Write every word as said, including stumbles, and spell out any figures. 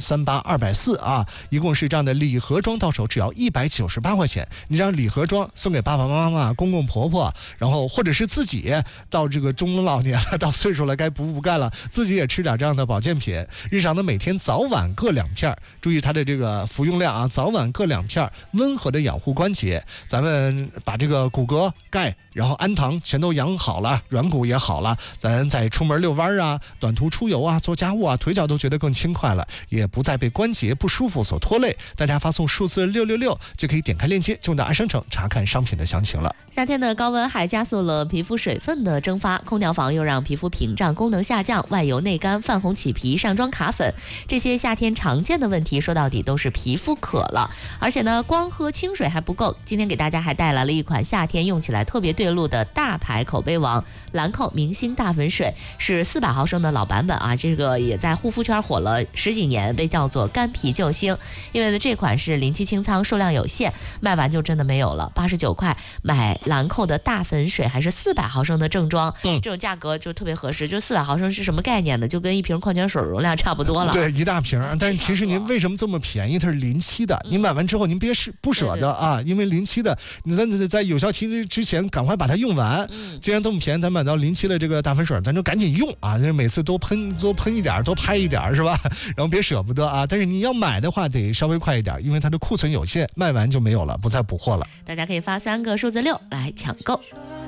三八二百四啊，一共是这样的礼盒装到手只要一百九十八块钱。你让礼盒装送给爸爸妈妈、公公婆婆，然后或者是自己到这个中老年了，到岁数了该补补钙了，自己也吃点这样的保健品，日常的每天早晚各两片，注意它的这个服用量啊，早晚各两片，温和的养护关节。咱们把这个骨骼、钙，然后氨糖全都养好了，软骨也好了，咱再出门遛弯啊、短途出游啊、做家务啊，腿脚都觉得更轻快了，也不再被关节不舒服所拖累。大家发送数字六六六就可以点开链接，就到爱商城查看商品的详情了。 夏天的高温还加速了皮肤水分的蒸发，空调房又让皮肤屏障功能下降，外油内干、泛红起皮、上妆卡粉，这些夏天常见的问题，说到底都是皮肤渴了。而且呢，光喝清水还不够，今天给大家还带来了一款夏天用起来特别对路的大牌口碑王兰蔻明星大粉水，是四百毫升的老版本啊，这个也在护肤圈火了十几年，被叫做干皮救星。因为呢，这款是临期清仓，数量有限，卖完就真的没有了。八十九块买兰蔻的大粉水，还是四百毫升的正装，嗯，这种价格就特别合适。就四百毫升是什么概念呢？就跟一瓶矿泉水容量差不多了。 对，一大瓶。但是其实您为什么这么便宜？它是临期的，您买完之后您别是不舍得啊，因为临期的，你在在有效期之前赶快把它用完。嗯，既然这么便宜，咱买到临期的这个大粉水，咱就赶紧用啊！每次多喷多喷一点，多拍一点，是吧？然后别舍不得啊！但是你要买的话，得稍微快一点，因为它的库存有限，卖完就没有了，不再补货了。 大家可以发三个数字六来抢购。